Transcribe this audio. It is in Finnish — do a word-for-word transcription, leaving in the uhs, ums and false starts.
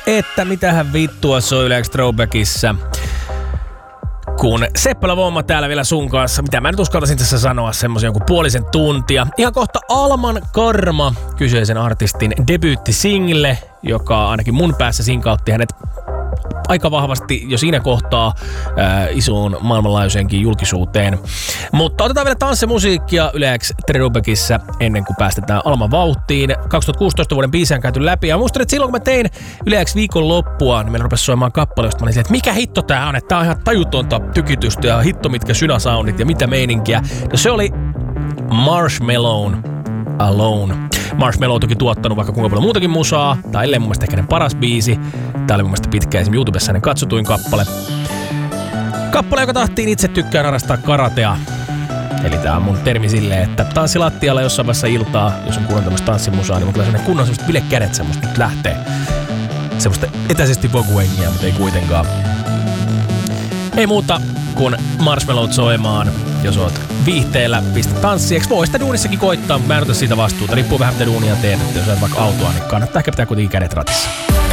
että mitähän vittua soi Yle X Throwbackissa. Kun Seppälä Vomma täällä vielä sun kanssa. Mitä mä nyt uskaltaisin tässä sanoa, semmoisen joku puolisen tuntia. Ihan kohta Alman Karma, kyseisen artistin debyyttisingle, joka ainakin mun päässä sinkautti hänet aika vahvasti jo siinä kohtaa ää, isoon maailmanlaajuiseenkin julkisuuteen. Mutta otetaan vielä tanssimusiikkia Yle X Throwbackissa ennen kuin päästetään Alman vauhtiin. kaksituhattakuusitoista vuoden biisiä on käyty läpi. Ja muistan, että silloin kun mä tein Yle X viikon loppua, niin meillä rupesi soimaan kappale, josta mä olin että mikä hitto tää on, että tää on ihan tajutonta tykitystä ja hitto mitkä synasoundit ja mitä meininkiä. No se oli Marshmallown Alone. Marshmallow toki tuottanut vaikka kuinka paljon muutakin musaa. Tää on mun mielestä ehkä ne paras biisi. Tää oli mun mielestä pitkä esimerkiksi YouTubessa hänen katsotuin kappale. Kappale, joka tahtiin itse tykkään harrastaa karatea. Eli tää on mun termi silleen, että tanssilattialla jossain vaiheessa iltaa, jos on kuunnellut tämmöistä tanssimusaa, niin mun tulee sellainen kunnon semmoista bilekädet semmoista nyt lähtee. Semmoista etäisesti voguengia, mutta ei kuitenkaan. Ei muuta kuin Marshmallow soimaan. Jos oot viihteellä, pistä tanssieksi. Voi sitä duunissakin koittaa, mutta mä en ota siitä vastuuta. Riippuu vähän mitä duunia teet, että jos olet vaikka autoa, niin kannattaa ehkä pitää kuitenkin kädet ratissa.